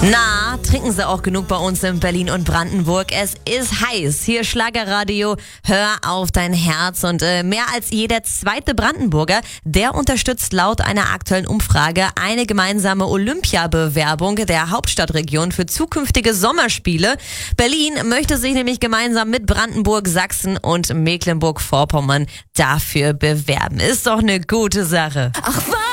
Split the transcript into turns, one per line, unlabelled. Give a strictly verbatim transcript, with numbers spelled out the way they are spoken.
Na, trinken Sie auch genug bei uns in Berlin und Brandenburg. Es ist heiß. Hier Schlagerradio, hör auf dein Herz. Und äh, mehr als jeder zweite Brandenburger, der unterstützt laut einer aktuellen Umfrage eine gemeinsame Olympiabewerbung der Hauptstadtregion für zukünftige Sommerspiele. Berlin möchte sich nämlich gemeinsam mit Brandenburg, Sachsen und Mecklenburg-Vorpommern dafür bewerben. Ist doch eine gute Sache.
Ach,